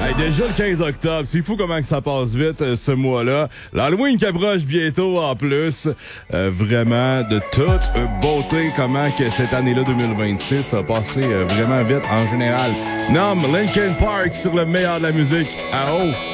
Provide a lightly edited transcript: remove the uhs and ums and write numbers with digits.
Hey, déjà le 15 octobre, c'est fou comment que ça passe vite ce mois-là. L'Halloween qui approche bientôt en plus. Vraiment de toute beauté comment que cette année-là 2026 a passé vraiment vite en général. Nomme Linkin Park sur le meilleur de la musique à haut.